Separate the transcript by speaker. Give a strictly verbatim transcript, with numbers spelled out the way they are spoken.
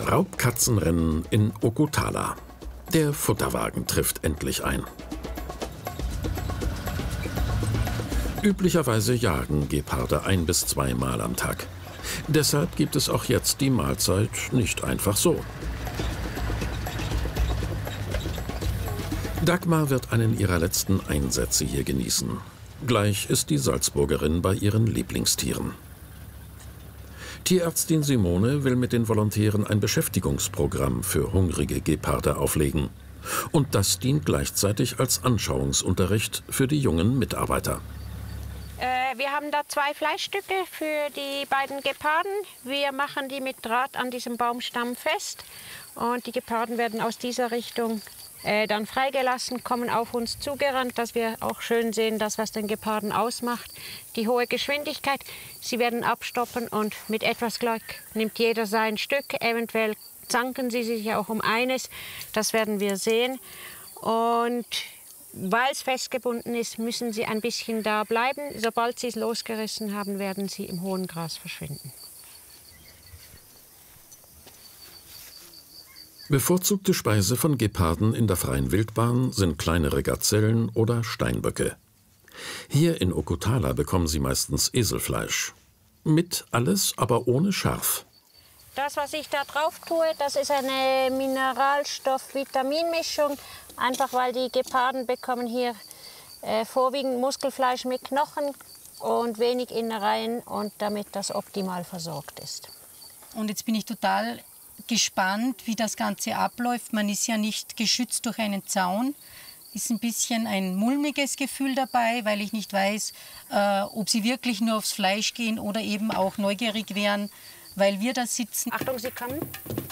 Speaker 1: Raubkatzenrennen in Oggotala. Der Futterwagen trifft endlich ein. Üblicherweise jagen Geparde ein bis zweimal am Tag. Deshalb gibt es auch jetzt die Mahlzeit nicht einfach so. Dagmar wird einen ihrer letzten Einsätze hier genießen. Gleich ist die Salzburgerin bei ihren Lieblingstieren. Tierärztin Simone will mit den Volontären ein Beschäftigungsprogramm für hungrige Geparde auflegen. Und das dient gleichzeitig als Anschauungsunterricht für die jungen Mitarbeiter.
Speaker 2: Äh, wir haben da zwei Fleischstücke für die beiden Geparden. Wir machen die mit Draht an diesem Baumstamm fest. Und die Geparden werden aus dieser Richtung äh, dann freigelassen, kommen auf uns zugerannt, dass wir auch schön sehen, das, was den Geparden ausmacht. Die hohe Geschwindigkeit. Sie werden abstoppen und mit etwas Glück nimmt jeder sein Stück. Eventuell zanken sie sich auch um eines. Das werden wir sehen. Und weil es festgebunden ist, müssen sie ein bisschen da bleiben. Sobald sie es losgerissen haben, werden sie im hohen Gras verschwinden.
Speaker 1: Bevorzugte Speise von Geparden in der freien Wildbahn sind kleinere Gazellen oder Steinböcke. Hier in Oggotala bekommen sie meistens Eselfleisch. Mit alles, aber ohne Schärf.
Speaker 2: Das, was ich da drauf tue, das ist eine Mineralstoff-Vitaminmischung. Einfach weil die Geparden bekommen hier äh, vorwiegend Muskelfleisch mit Knochen und wenig Innereien, und damit das optimal versorgt ist.
Speaker 3: Und jetzt bin ich total gespannt, wie das Ganze abläuft. Man ist ja nicht geschützt durch einen Zaun. Ist ein bisschen ein mulmiges Gefühl dabei, weil ich nicht weiß, äh, ob sie wirklich nur aufs Fleisch gehen oder eben auch neugierig wären, weil wir da sitzen.
Speaker 2: Achtung, Sie kommen.